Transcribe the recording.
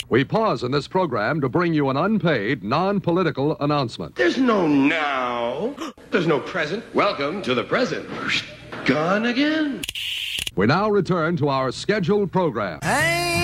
We pause in this program to bring you an unpaid, non-political announcement. There's no now. There's no present. Welcome to the present. Gone again. We now return to our scheduled program. Hey!